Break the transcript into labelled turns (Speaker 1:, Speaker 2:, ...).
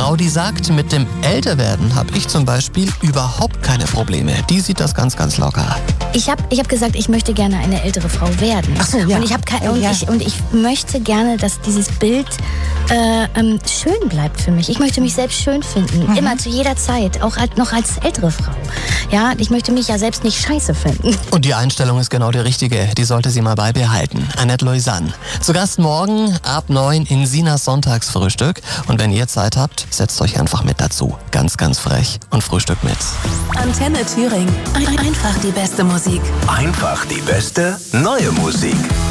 Speaker 1: Frau, die sagt, mit dem Älterwerden habe ich zum Beispiel überhaupt keine Probleme. Die sieht das ganz, ganz locker.
Speaker 2: Ich hab gesagt, ich möchte gerne eine ältere Frau werden.
Speaker 3: Ach so, ja.
Speaker 2: Und ich möchte gerne, dass dieses Bild schön bleibt für mich. Ich möchte mich selbst schön finden. Immer, zu jeder Zeit. Auch noch als ältere Frau. Ja, ich möchte mich ja selbst nicht scheiße finden.
Speaker 1: Und die Einstellung ist genau die richtige. Die sollte sie mal beibehalten. Annette Loisanne. Zu Gast morgen ab 9 in Sinas Sonntagsfrühstück. Und wenn ihr Zeit habt, setzt euch einfach mit dazu. Ganz, ganz frech und frühstückt mit.
Speaker 4: Antenne Thüringen. Einfach die beste Musik.
Speaker 5: Einfach die beste neue Musik.